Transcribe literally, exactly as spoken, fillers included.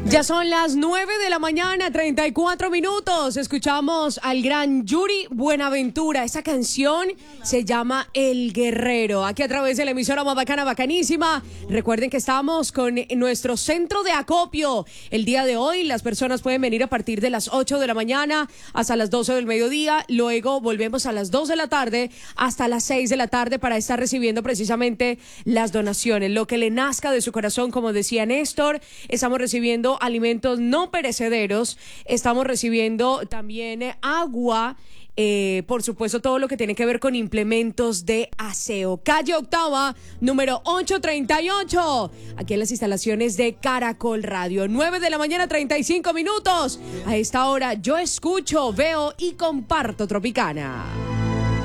Ya son las nueve de la mañana, treinta y cuatro minutos. Escuchamos al gran Yuri Buenaventura. Esa canción se llama El Guerrero. Aquí a través de la emisora más bacana, bacanísima. Recuerden que estamos con nuestro centro de acopio. El día de hoy las personas pueden venir a partir de las ocho de la mañana hasta las doce del mediodía. Luego volvemos a las dos de la tarde hasta las seis de la tarde para estar recibiendo precisamente las donaciones. Lo que le nazca de su corazón, como decía Néstor. Estamos recibiendo alimentos no perecederos, estamos recibiendo también eh, agua, eh, por supuesto todo lo que tiene que ver con implementos de aseo. Calle Octava, número ochocientos treinta y ocho, aquí en las instalaciones de Caracol Radio. Nueve de la mañana, treinta y cinco minutos. A esta hora yo escucho, veo y comparto Tropicana.